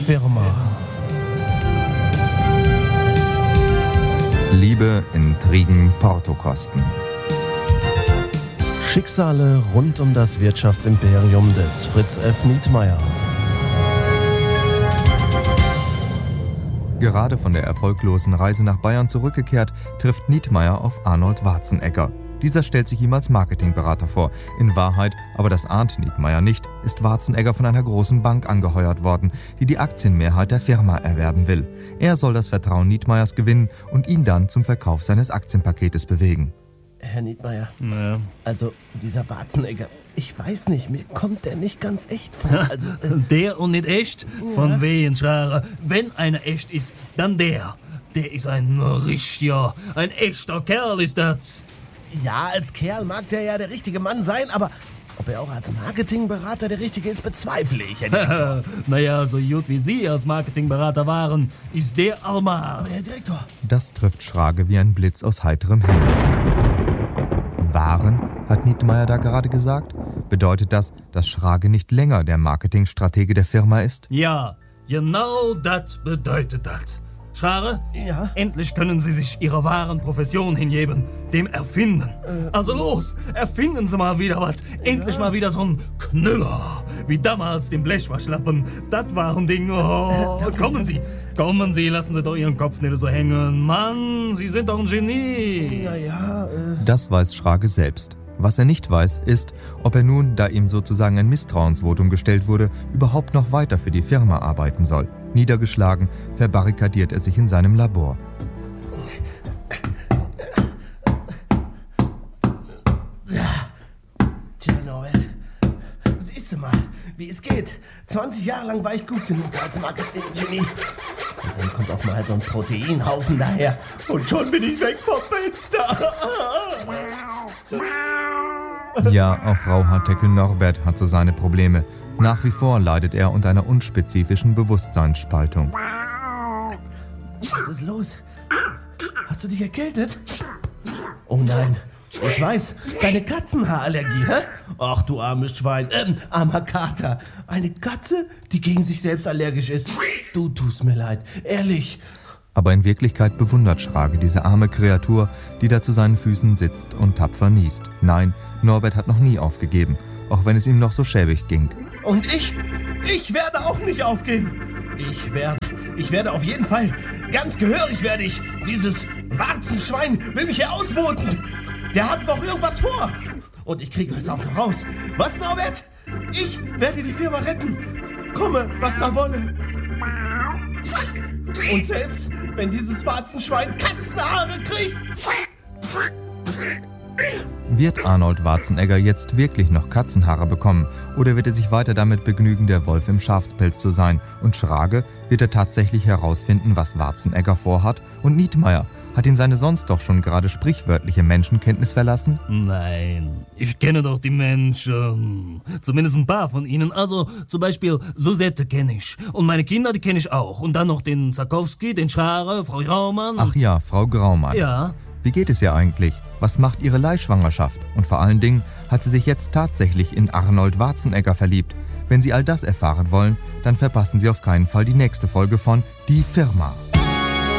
Firma. Liebe, Intrigen, Portokosten. Schicksale rund um das Wirtschaftsimperium des Fritz F. Nietmeyer. Gerade von der erfolglosen Reise nach Bayern zurückgekehrt, trifft Nietmeyer auf Arnold Warzenegger. Dieser stellt sich ihm als Marketingberater vor. In Wahrheit, aber das ahnt Nietmeyer nicht, ist Warzenegger von einer großen Bank angeheuert worden, die die Aktienmehrheit der Firma erwerben will. Er soll das Vertrauen Nietmeyers gewinnen und ihn dann zum Verkauf seines Aktienpaketes bewegen. Herr Nietmeyer, Ja. also dieser Warzenegger, ich weiß nicht, mir kommt der nicht ganz echt vor. Also, Der und nicht echt? Von wem, Schrager? Wenn einer echt ist, dann der. Der ist ein richtiger, ein echter Kerl ist das. ja, als Kerl mag der ja der richtige Mann sein, aber ob er auch als Marketingberater der richtige ist, bezweifle ich. Herr Direktor. Naja, so gut wie Sie als Marketingberater waren, ist der Almar. Aber Herr Direktor, Das trifft Schrage wie ein Blitz aus heiterem Himmel. Waren, hat Nietmeyer da gerade gesagt? Bedeutet das, dass Schrage nicht länger der Marketingstratege der Firma ist? Ja, genau das bedeutet das. Schrager, Ja? endlich können Sie sich Ihrer wahren Profession hingeben, dem Erfinden. Also los, erfinden Sie mal wieder was. Endlich mal wieder so ein Knüller, wie damals den Blechwaschlappen. Das war ein Ding. Oh, kommen Sie, lassen Sie doch Ihren Kopf nicht so hängen. Mann, Sie sind doch ein Genie. Ja, Das weiß Schrage selbst. Was er nicht weiß, ist, ob er nun, da ihm sozusagen ein Misstrauensvotum gestellt wurde, überhaupt noch weiter für die Firma arbeiten soll. Niedergeschlagen verbarrikadiert er sich in seinem Labor. Tja, Norbert, siehst du mal, wie es geht. 20 Jahre lang war ich gut genug als Marketing-Genie. Und dann kommt auf mal halt so ein Proteinhaufen daher. Und schon bin ich weg vom Fenster. Ja, auch Rauhaardeckel Norbert hat so seine Probleme. Nach wie vor leidet er unter einer unspezifischen Bewusstseinsspaltung. Was ist los? Hast du dich erkältet? Oh nein, ich weiß, deine Katzenhaarallergie, hä? Ach du armes Schwein, armer Kater. Eine Katze, die gegen sich selbst allergisch ist. Du tust mir leid, ehrlich. Aber in Wirklichkeit bewundert Schrage diese arme Kreatur, die da zu seinen Füßen sitzt und tapfer niest. Nein, Norbert hat noch nie aufgegeben, auch wenn es ihm noch so schäbig ging. Und ich werde auch nicht aufgeben. Ich werde auf jeden Fall, ganz gehörig werde ich. Dieses Warzenschwein will mich hier ausboten. Der hat doch irgendwas vor. Und ich kriege es auch noch raus. Was, Norbert? Ich werde die Firma retten. Komme, was da wolle. Und selbst wenn dieses Warzenschwein Katzenhaare kriegt. Wird Arnold Warzenegger jetzt wirklich noch Katzenhaare bekommen oder wird er sich weiter damit begnügen, der Wolf im Schafspelz zu sein? Und Schrage, wird er tatsächlich herausfinden, was Warzenegger vorhat? Und Nietmeyer, hat ihn seine sonst doch schon gerade sprichwörtliche Menschenkenntnis verlassen? Nein, ich kenne doch die Menschen. Zumindest ein paar von ihnen. Also zum Beispiel Susette kenne ich. Und meine Kinder, die kenne ich auch. Und dann noch den Zakowski, den Schrarer, Frau Graumann. Ach ja, Frau Graumann. Ja. Wie geht es ihr eigentlich? Was macht ihre Leihschwangerschaft? Und vor allen Dingen, hat sie sich jetzt tatsächlich in Arnold Warzenegger verliebt? Wenn Sie all das erfahren wollen, dann verpassen Sie auf keinen Fall die nächste Folge von Die Firma.